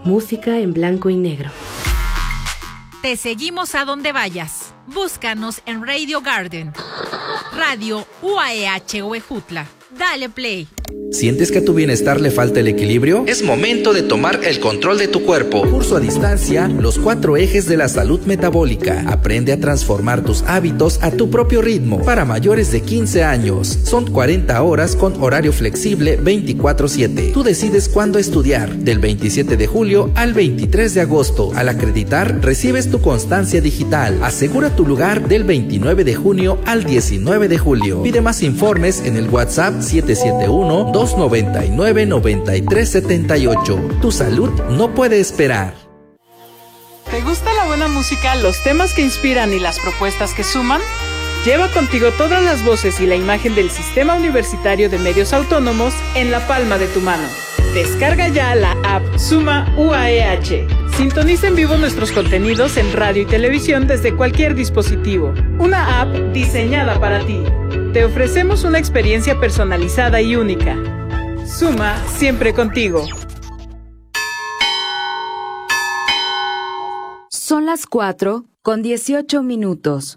música en blanco y negro. Te seguimos a donde vayas. Búscanos en Radio Garden, Radio UAEH Huejutla. Dale play. ¿Sientes que a tu bienestar le falta el equilibrio? Es momento de tomar el control de tu cuerpo. Curso a distancia, los 4 ejes de la salud metabólica. Aprende a transformar tus hábitos a tu propio ritmo. Para mayores de 15 años. Son 40 horas con horario flexible 24/7. Tú decides cuándo estudiar. Del 27 de julio al 23 de agosto. Al acreditar, recibes tu constancia digital. Asegura tu lugar del 29 de junio al 19 de julio. Pide más informes en el WhatsApp 771-299-9378. Tu salud no puede esperar. ¿Te gusta la buena música, los temas que inspiran y las propuestas que suman? Lleva contigo todas las voces y la imagen del Sistema Universitario de Medios Autónomos en la palma de tu mano. Descarga ya la app Suma UAEH. Sintoniza en vivo nuestros contenidos en radio y televisión desde cualquier dispositivo. Una app diseñada para ti. Te ofrecemos una experiencia personalizada y única. Suma siempre contigo. Son las 4:18.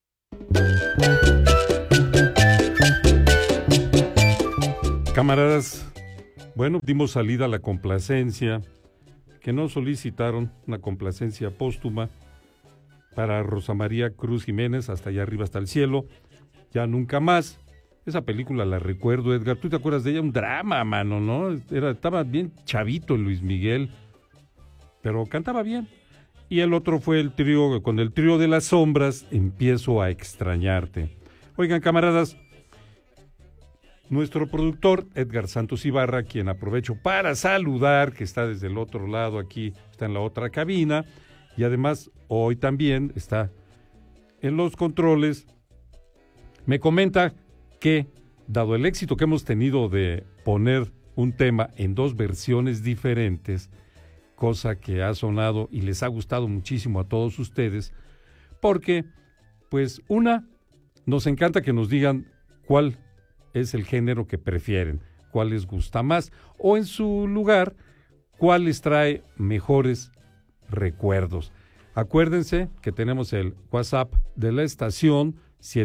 Camaradas, bueno, dimos salida a la complacencia que nos solicitaron, una complacencia póstuma para Rosa María Cruz Jiménez, Hasta allá arriba, hasta el cielo. Ya nunca más. Esa película la recuerdo, Edgar. ¿Tú te acuerdas de ella? Un drama, mano, ¿no? Estaba bien chavito Luis Miguel, pero cantaba bien. Y el otro fue el trío, con el trío de las sombras, Empiezo a extrañarte. Oigan, camaradas, nuestro productor, Edgar Santos Ibarra, quien aprovecho para saludar, que está desde el otro lado aquí, está en la otra cabina, y además hoy también está en los controles. Me comenta que, dado el éxito que hemos tenido de poner un tema en 2 versiones diferentes, cosa que ha sonado y les ha gustado muchísimo a todos ustedes, porque, pues, nos encanta que nos digan cuál es el género que prefieren, cuál les gusta más, o en su lugar, cuál les trae mejores recuerdos. Acuérdense que tenemos el WhatsApp de la estación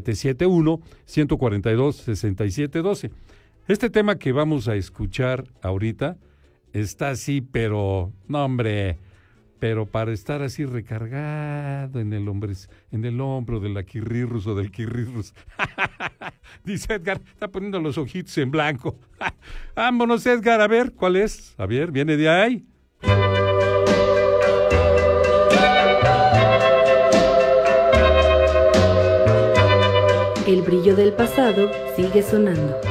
771-142-6712. Este tema que vamos a escuchar ahorita está así, pero, no hombre, pero para estar así recargado en el hombro de la Quirrirrus o del Quirrirrus. Dice Edgar, está poniendo los ojitos en blanco. Vámonos, Edgar, a ver, ¿cuál es? A ver, ¿viene de ahí? El brillo del pasado sigue sonando.